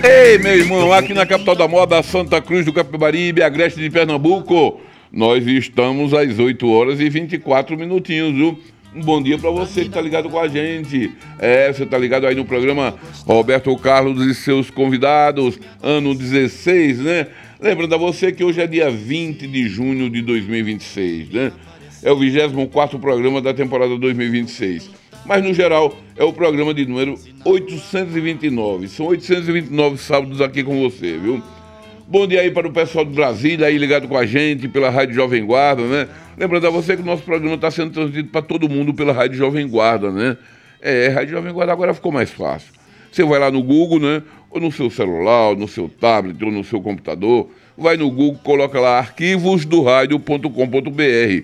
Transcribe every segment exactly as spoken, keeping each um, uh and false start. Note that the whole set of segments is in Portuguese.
Ei, meu irmão, aqui na capital da moda, Santa Cruz do Capibaribe, Agreste de Pernambuco, nós estamos às oito horas e vinte e quatro minutinhos, viu? Um bom dia pra você que tá ligado com a gente. É, você tá ligado aí no programa Roberto Carlos e seus convidados, ano dezesseis, né? Lembrando a você que hoje é dia vinte de junho de dois mil e vinte e seis, né? É o vigésimo quarto programa da temporada dois mil e vinte e seis. Mas, no geral, é o programa de número oitocentos e vinte e nove. São oitocentos e vinte e nove sábados aqui com você, viu? Bom dia aí para o pessoal de Brasília, aí ligado com a gente pela Rádio Jovem Guarda, né? Lembrando a você que o nosso programa está sendo transmitido para todo mundo pela Rádio Jovem Guarda, né? É, Rádio Jovem Guarda agora ficou mais fácil. Você vai lá no Google, né? Ou no seu celular, ou no seu tablet, ou no seu computador. Vai no Google, coloca lá arquivos do rádio ponto com ponto br.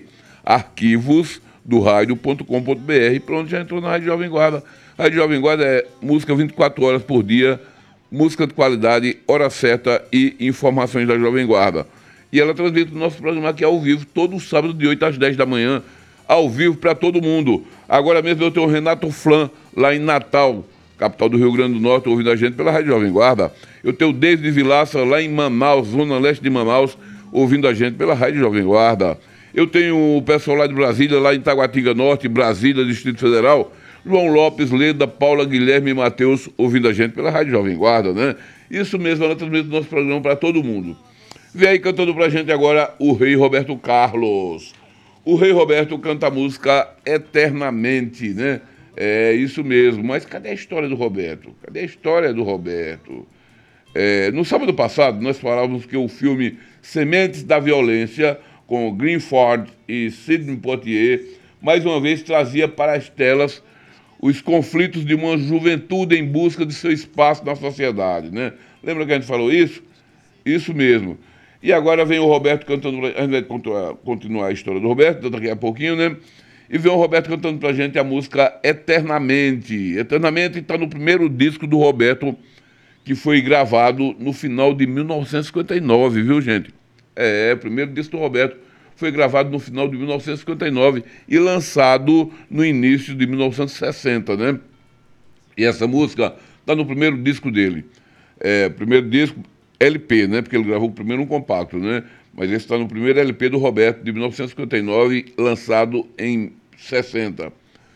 Arquivos do rádio ponto com ponto br. Pronto, já entrou na Rádio Jovem Guarda. Rádio Jovem Guarda é música vinte e quatro horas por dia, música de qualidade, hora certa e informações da Jovem Guarda. E ela transmite o nosso programa aqui ao vivo, todo sábado de oito às dez da manhã, ao vivo para todo mundo. Agora mesmo eu tenho o Renato Flan, lá em Natal, capital do Rio Grande do Norte, ouvindo a gente pela Rádio Jovem Guarda. Eu tenho o David Vilaça, lá em Manaus, zona leste de Manaus, ouvindo a gente pela Rádio Jovem Guarda. Eu tenho o pessoal lá de Brasília, lá em Taguatinga Norte, Brasília, Distrito Federal, João Lopes, Leda, Paula, Guilherme e Matheus, ouvindo a gente pela Rádio Jovem Guarda, né? Isso mesmo, ela transmite o nosso programa para todo mundo. Vem aí cantando pra gente agora o Rei Roberto Carlos. O Rei Roberto canta a música Eternamente, né? É isso mesmo, mas cadê a história do Roberto? Cadê a história do Roberto? É, no sábado passado, nós falávamos que o filme Sementes da Violência, com Greenford e Sidney Poitier, mais uma vez trazia para as telas os conflitos de uma juventude em busca de seu espaço na sociedade, né? Lembra que a gente falou isso? Isso mesmo. E agora vem o Roberto cantando, a gente vai continuar a história do Roberto daqui a pouquinho, né? E vem o Roberto cantando pra gente a música Eternamente. Eternamente está no primeiro disco do Roberto, que foi gravado no final de mil novecentos e cinquenta e nove, viu, gente? É, o primeiro disco do Roberto foi gravado no final de mil novecentos e cinquenta e nove e lançado no início de mil novecentos e sessenta, né? E essa música está no primeiro disco dele. É, primeiro disco, L P, né? Porque ele gravou primeiro um compacto, né? Mas esse está no primeiro L P do Roberto, de mil novecentos e cinquenta e nove, lançado em sessenta.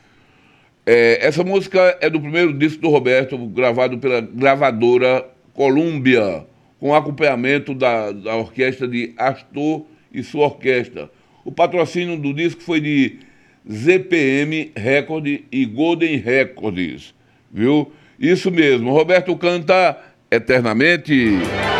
É, essa música é do primeiro disco do Roberto, gravado pela gravadora Columbia, com acompanhamento da, da orquestra de Astor e sua orquestra. O patrocínio do disco foi de Z P M Record e Golden Records, viu? Isso mesmo, Roberto canta Eternamente.